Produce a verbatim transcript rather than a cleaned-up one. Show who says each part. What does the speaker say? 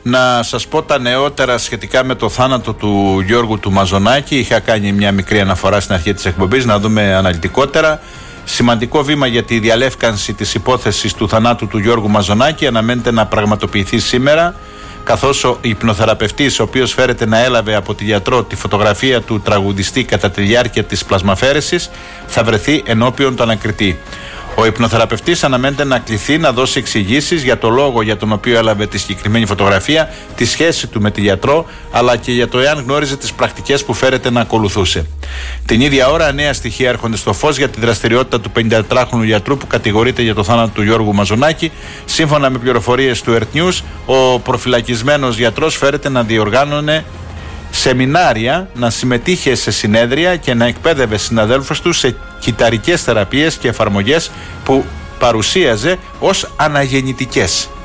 Speaker 1: Να σας πω τα νεότερα σχετικά με το θάνατο του Γιώργου του Μαζονάκη. Είχα κάνει μια μικρή αναφορά στην αρχή της εκπομπής, να δούμε αναλυτικότερα. Σημαντικό βήμα για τη διαλεύκανση της υπόθεσης του θανάτου του Γιώργου Μαζονάκη αναμένεται να πραγματοποιηθεί σήμερα, καθώς ο υπνοθεραπευτής, ο οποίος φέρεται να έλαβε από τη γιατρό τη φωτογραφία του τραγουδιστή κατά τη διάρκεια της πλασμαφέρεσης, θα βρεθεί ενώπιον του ανακριτή. Ο υπνοθεραπευτής αναμένεται να κληθεί να δώσει εξηγήσεις για το λόγο για τον οποίο έλαβε τη συγκεκριμένη φωτογραφία, τη σχέση του με τη γιατρό, αλλά και για το εάν γνώριζε τις πρακτικές που φέρεται να ακολουθούσε. Την ίδια ώρα, νέα στοιχεία έρχονται στο φως για τη δραστηριότητα του πενηντατετράχρονου γιατρού που κατηγορείται για το θάνατο του Γιώργου Μαζονάκη. Σύμφωνα με πληροφορίες του Earth News, ο προφυλακισμένος γιατρός φέρεται να διοργάνωνε σεμινάρια, να συμμετείχε σε συνέδρια και να εκπαίδευε συναδέλφους του σε κυταρικές θεραπείες και εφαρμογές που παρουσίαζε ως αναγεννητικές.